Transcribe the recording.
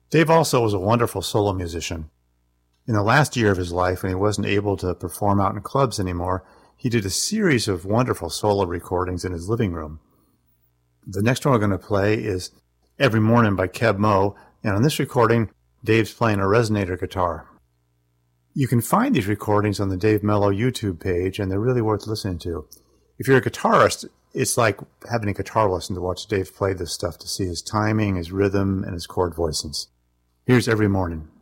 Dave also was a wonderful solo musician. In the last year of his life, when he wasn't able to perform out in clubs anymore, he did a series of wonderful solo recordings in his living room. The next one we're going to play is Every Morning by Keb Mo, and on this recording, Dave's playing a resonator guitar. You can find these recordings on the Dave Mello YouTube page, and they're really worth listening to. If you're a guitarist, it's like having a guitar lesson to watch Dave play this stuff, to see his timing, his rhythm, and his chord voicings. Here's Every Morning.